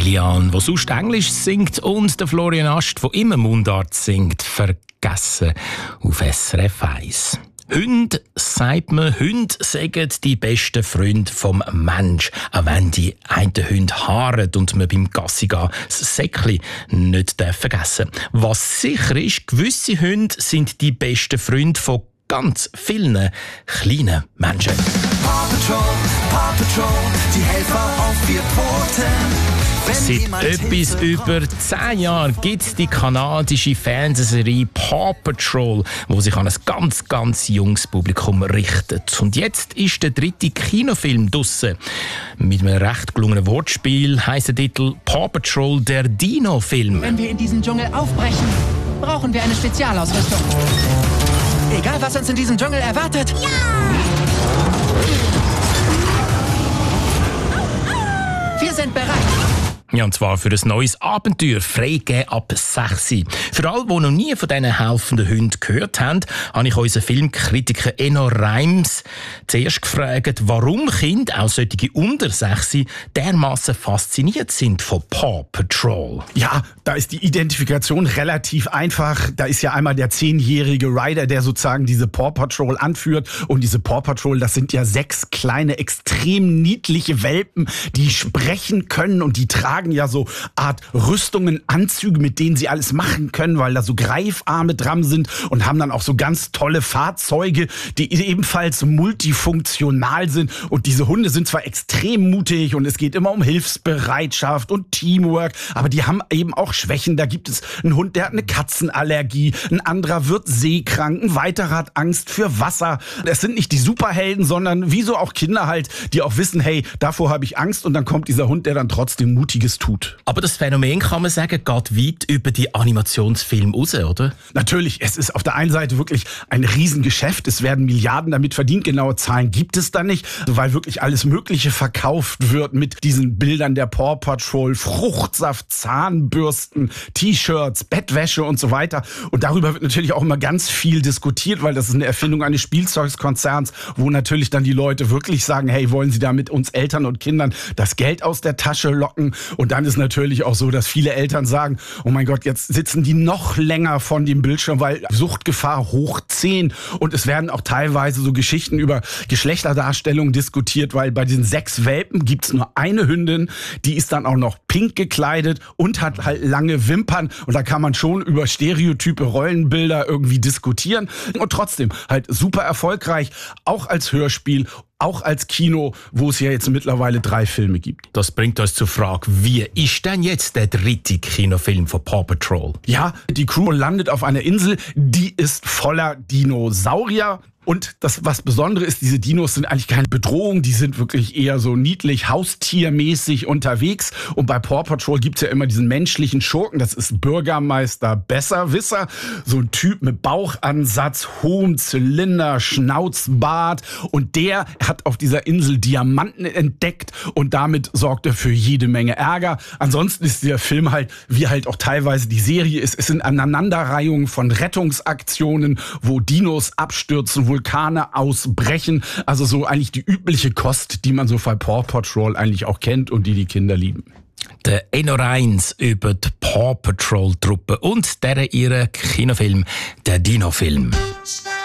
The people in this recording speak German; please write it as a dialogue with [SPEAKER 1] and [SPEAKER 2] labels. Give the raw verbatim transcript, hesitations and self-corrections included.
[SPEAKER 1] Lilian, die sonst Englisch singt, und der Florian Ast, der immer Mundart singt, vergessen auf S R F eins. Hunde, sagt man, Hunde sagen die besten Freunde vom Mensch. Auch wenn die einen Hund haaren und man beim Gassi gehen das Säckchen nicht vergessen darf. Was sicher ist, gewisse Hunde sind die besten Freunde von ganz vielen kleinen Menschen.
[SPEAKER 2] Paw Patrol, Paw Patrol, die Helfer auf vier Pfoten.
[SPEAKER 1] Seit etwas über zehn Jahren gibt es die kanadische Fernsehserie Paw Patrol, die sich an ein ganz, ganz junges Publikum richtet. Und jetzt ist der dritte Kinofilm draussen. Mit einem recht gelungenen Wortspiel heisst der Titel Paw Patrol, der Dino-Film.
[SPEAKER 3] Wenn wir in diesen Dschungel aufbrechen, brauchen wir eine Spezialausrüstung. Egal, was uns in diesem Dschungel erwartet. Ja! Wir sind bereit.
[SPEAKER 1] Ja, und zwar für ein neues Abenteuer, freigegeben ab sechs. Für alle, die noch nie von diesen helfenden Hunden gehört haben, habe ich unseren Filmkritiker Enno Reims zuerst gefragt, warum Kinder, auch solche unter sechs, dermassen fasziniert sind von Paw Patrol.
[SPEAKER 4] Ja, da ist die Identifikation relativ einfach. Da ist ja einmal der zehnjährige Ryder, der sozusagen diese Paw Patrol anführt. Und diese Paw Patrol, das sind ja sechs kleine, extrem niedliche Welpen, die sprechen können und die tragen ja so Art Rüstungen, Anzüge, mit denen sie alles machen können, weil da so Greifarme dran sind, und haben dann auch so ganz tolle Fahrzeuge, die ebenfalls multifunktional sind. Und diese Hunde sind zwar extrem mutig und es geht immer um Hilfsbereitschaft und Teamwork, aber die haben eben auch Schwächen. Da gibt es einen Hund, der hat eine Katzenallergie, ein anderer wird seekrank, ein weiterer hat Angst für Wasser. Es sind nicht die Superhelden, sondern wie so auch Kinder halt, die auch wissen, hey, davor habe ich Angst, und dann kommt dieser Hund, der dann trotzdem Mutiges tut.
[SPEAKER 1] Aber das Phänomen, kann man sagen, geht weit über die Animationsfilme raus, oder?
[SPEAKER 4] Natürlich, es ist auf der einen Seite wirklich ein Riesengeschäft. Es werden Milliarden damit verdient. Genaue Zahlen gibt es da nicht, weil wirklich alles Mögliche verkauft wird mit diesen Bildern der Paw Patrol, Fruchtsaft, Zahnbürsten, T-Shirts, Bettwäsche und so weiter. Und darüber wird natürlich auch immer ganz viel diskutiert, weil das ist eine Erfindung eines Spielzeugkonzerns, wo natürlich dann die Leute wirklich sagen, hey, wollen Sie damit uns Eltern und Kindern das Geld aus der Tasche locken? Und dann ist natürlich auch so, dass viele Eltern sagen, oh mein Gott, jetzt sitzen die noch länger von dem Bildschirm, weil Suchtgefahr hoch zehn. Und es werden auch teilweise so Geschichten über Geschlechterdarstellung diskutiert, weil bei den sechs Welpen gibt's nur eine Hündin, die ist dann auch noch pink gekleidet und hat halt lange Wimpern. Und da kann man schon über stereotype Rollenbilder irgendwie diskutieren. Und trotzdem halt super erfolgreich, auch als Hörspiel, auch als Kino, wo es ja jetzt mittlerweile drei Filme gibt.
[SPEAKER 1] Das bringt uns zur Frage, wie ist denn jetzt der dritte Kinofilm von Paw Patrol?
[SPEAKER 4] Ja, die Crew landet auf einer Insel, die ist voller Dinosaurier. Und das, was Besondere ist, diese Dinos sind eigentlich keine Bedrohung, die sind wirklich eher so niedlich, haustiermäßig unterwegs. Und bei Paw Patrol gibt's ja immer diesen menschlichen Schurken, das ist Bürgermeister Besserwisser, so ein Typ mit Bauchansatz, hohem Zylinder, Schnauzbart. Und der hat auf dieser Insel Diamanten entdeckt und damit sorgt er für jede Menge Ärger. Ansonsten ist der Film halt, wie halt auch teilweise die Serie ist, es sind Aneinanderreihungen von Rettungsaktionen, wo Dinos abstürzen, Vulkane ausbrechen. Also so eigentlich die übliche Kost, die man so bei Paw Patrol eigentlich auch kennt und die die Kinder lieben.
[SPEAKER 1] Der Enno Reims über die Paw Patrol Truppe und deren ihren Kinofilm, der Dino-Film.